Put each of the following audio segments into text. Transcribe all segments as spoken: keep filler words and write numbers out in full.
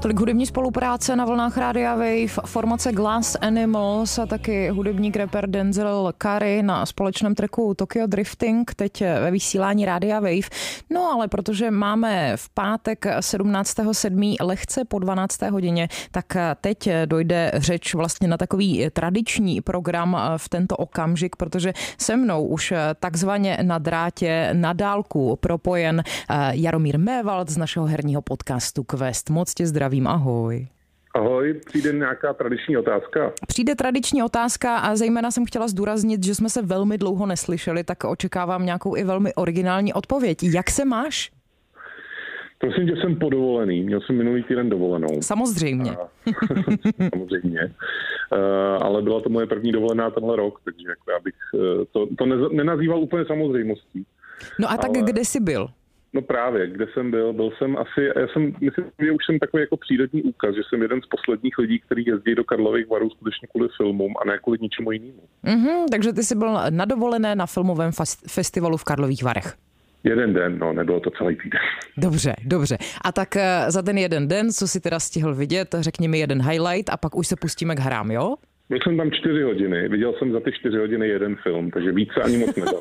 Tolik hudební spolupráce na vlnách Rádia Wave, formace Glass Animals a taky hudebník rapper Denzel Curry na společném tracku Tokyo Drifting, teď ve vysílání Rádia Wave. No ale protože máme v pátek sedmnáctého sedmého lehce po dvanácté hodině, tak teď dojde řeč vlastně na takový tradiční program v tento okamžik, protože se mnou už takzvaně na drátě na dálku propojen Jaromír Mévald z našeho herního podcastu Quest. Moc tě zdravím, ahoj. Ahoj, přijde nějaká tradiční otázka? Přijde tradiční otázka a zejména jsem chtěla zdůraznit, že jsme se velmi dlouho neslyšeli, tak očekávám nějakou i velmi originální odpověď. Jak se máš? Prosím, že jsem podovolený. Měl jsem minulý týden dovolenou. Samozřejmě. A, samozřejmě. Uh, ale byla to moje první dovolená tenhle rok, takže jako já bych uh, to, to ne, nenazýval úplně samozřejmostí. No a tak ale... kde jsi byl? No právě, kde jsem byl, byl jsem asi, já jsem, myslím, že už jsem takový jako přírodní úkaz, že jsem jeden z posledních lidí, který jezdí do Karlových Varů skutečně kvůli filmům a ne kvůli ničemu jinému. Mm-hmm, takže ty jsi byl na dovolené na filmovém festivalu v Karlových Varech. Jeden den, no, nebylo to celý týden. Dobře, dobře. A tak za ten jeden den, co jsi teda stihl vidět, řekni mi jeden highlight a pak už se pustíme k hrám, jo? Byl jsem tam čtyři hodiny, viděl jsem za ty čtyři hodiny jeden film, takže více ani moc nedal.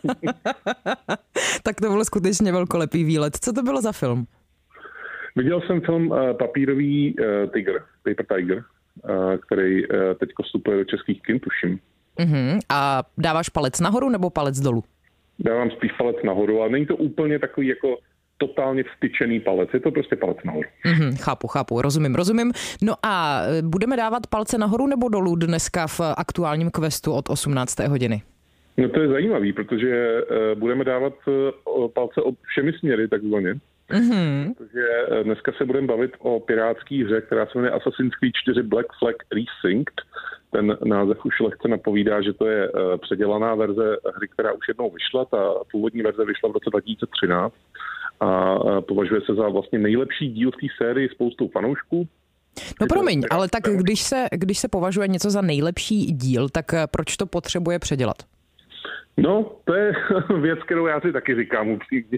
Tak to byl skutečně velkolepý výlet. Co to bylo za film? Viděl jsem film uh, Papírový uh, tygr, Paper Tiger, uh, který uh, teď vstupuje do českých kin, tuším. Uh-huh. A dáváš palec nahoru nebo palec dolů? Dávám spíš palec nahoru, ale není to úplně takový jako totálně vstyčený palec, je to prostě palec nahoru. Mm-hmm, chápu, chápu, rozumím, rozumím. No a budeme dávat palce nahoru nebo dolů dneska v aktuálním questu od osmnácté hodiny? No to je zajímavý, protože uh, budeme dávat uh, palce od všemi směry takzvaně. Mm-hmm. Protože uh, dneska se budeme bavit o pirátský hře, která se jmenuje Assassin's Creed čtyři Black Flag Resynced. Ten název už lehce napovídá, že to je uh, předělaná verze hry, která už jednou vyšla. Ta původní verze vyšla v roce dva tisíce třináct. A považuje se za vlastně nejlepší díl v té sérii spoustou fanoušků. No promiň, ale tak když se, když se považuje něco za nejlepší díl, tak proč to potřebuje předělat? No, to je věc, kterou já si taky říkám upřímně.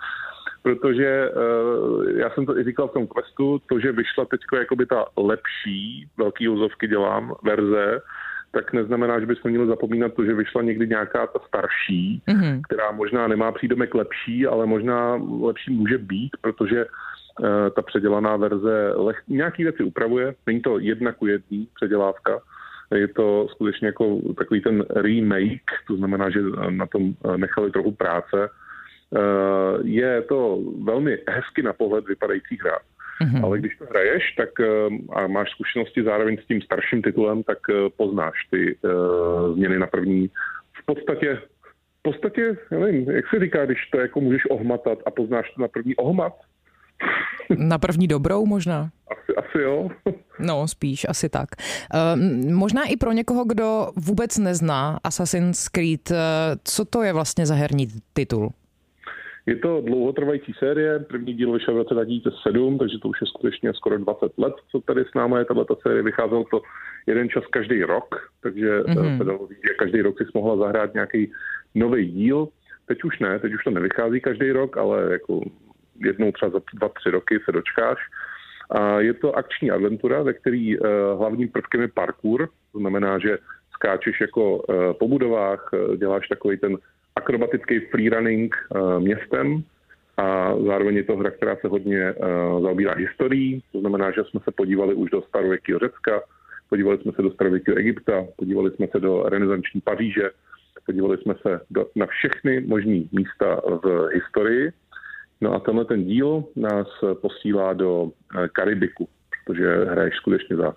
Protože uh, já jsem to i říkal v tom questu, to, že vyšla teďko jakoby ta lepší, velký úzovky dělám, verze, tak neznamená, že bychom měli zapomínat to, že vyšla někdy nějaká ta starší, mm-hmm. která možná nemá přídomek lepší, ale možná lepší může být, protože uh, ta předělaná verze leh- nějaký věci upravuje. Není to jedna ku jedný předělávka, je to skutečně jako takový ten remake, to znamená, že na tom nechali trochu práce. Uh, je to velmi hezky na pohled vypadající hra. Mm-hmm. Ale když to hraješ, tak a máš zkušenosti zároveň s tím starším titulem, tak poznáš ty uh, změny na první. V podstatě, v podstatě, já nevím, jak se říká, když to jako můžeš ohmatat a poznáš to na první ohmat? Na první dobrou možná? Asi, asi jo. No, spíš, asi tak. Uh, možná i pro někoho, kdo vůbec nezná Assassin's Creed, uh, co to je vlastně za herní titul? Je to dlouhotrvající série, první díl vyšel v roce dva tisíce sedm, takže to už je skutečně skoro dvacet let, co tady s námi je tato série. Vycházelo to jeden čas každý rok, takže mm-hmm. se dalo vidět, že každý rok si mohla zahrát nějaký nový díl. Teď už ne, teď už to nevychází každý rok, ale jako jednou třeba za dva, tři roky se dočkáš. A je to akční adventura, ve který uh, hlavním prvkem je parkour, to znamená, že skáčeš jako uh, po budovách, uh, děláš takový ten akrobatický freerunning uh, městem a zároveň je to hra, která se hodně uh, zaobírá historií, to znamená, že jsme se podívali už do starověkého Řecka, podívali jsme se do starověkého Egypta, podívali jsme se do renesanční Paříže, podívali jsme se do, na všechny možné místa v historii. No a tenhle ten díl nás posílá do uh, Karibiku, protože hraješ skutečně za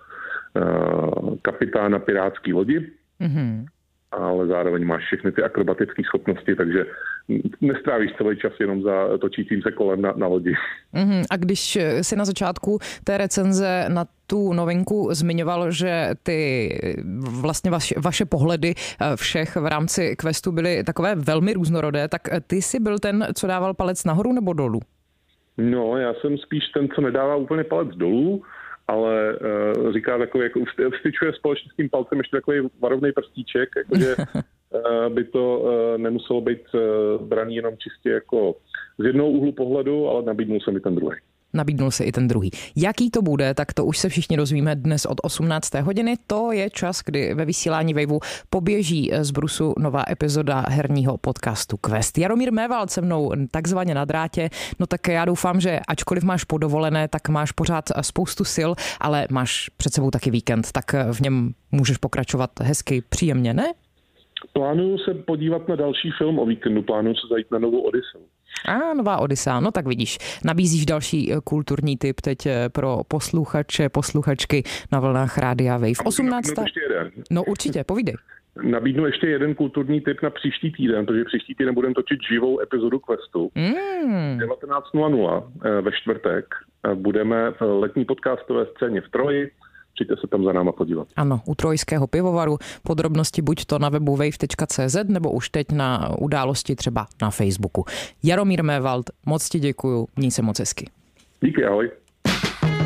uh, kapitána pirátský lodi. Mm-hmm. Ale zároveň máš všechny ty akrobatické schopnosti, takže nestrávíš celý čas jenom za točícím se kolem na, na lodi. Mm-hmm. A když si na začátku té recenze na tu novinku zmiňoval, že ty vlastně vaše, vaše pohledy všech v rámci questu byly takové velmi různorodé, tak ty jsi byl ten, co dával palec nahoru nebo dolů? No, já jsem spíš ten, co nedává úplně palec dolů, ale uh, říká takový, jako vstyčuje společně s tím palcem ještě takový varovný prstíček, jakože uh, by to uh, nemuselo být uh, braný jenom čistě jako z jednoho úhlu pohledu, ale nabídnul se mi ten druhý. nabídnul si i ten druhý. Jaký to bude, tak to už se všichni dozvíme dnes od osmnácté hodiny. To je čas, kdy ve vysílání Waveu poběží z brusu nová epizoda herního podcastu Quest. Jaromír Mévald se mnou takzvaně na drátě, no tak já doufám, že ačkoliv máš podovolené, tak máš pořád spoustu sil, ale máš před sebou taky víkend, tak v něm můžeš pokračovat hezky, příjemně, ne? Plánuju se podívat na další film o víkendu, plánuju se zajít na novou Odysseu. A nová Odyssea, no tak vidíš, nabízíš další kulturní tip teď pro posluchače, posluchačky na vlnách Rádia Wave. osmnáctého No určitě, povídej. Nabídnu ještě jeden kulturní tip na příští týden, protože příští týden budeme točit živou epizodu Questu. Mm. devatenáct nula nula ve čtvrtek budeme v letní podcastové scéně v Troji. Přijďte se tam za náma podívat. Ano, u Trojského pivovaru. Podrobnosti buď to na webu wave tečka cé zet nebo už teď na události třeba na Facebooku. Jaromír Mévald, moc ti děkuju, měj se moc hezky. Díky, ahoj.